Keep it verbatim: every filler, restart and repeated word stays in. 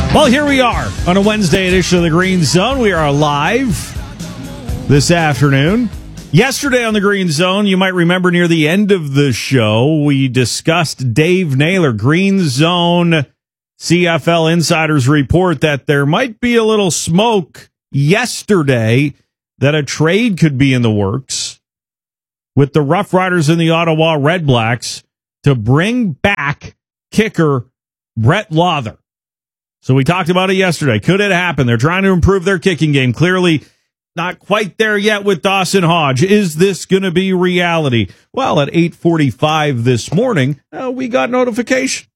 Well, here we are on a Wednesday edition of the Green Zone. We are live this afternoon. Yesterday on the Green Zone, you might remember near the end of the show, we discussed Dave Naylor, Green Zone C F L Insiders report that there might be a little smoke yesterday that a trade could be in the works with the Rough Riders and the Ottawa Red Blacks to bring back kicker Brett Lauther. So we talked about it yesterday. Could it happen? They're trying to improve their kicking game. Clearly not quite there yet with Dawson Hodge. Is this going to be reality? Well, at eight forty-five this morning, uh, we got notification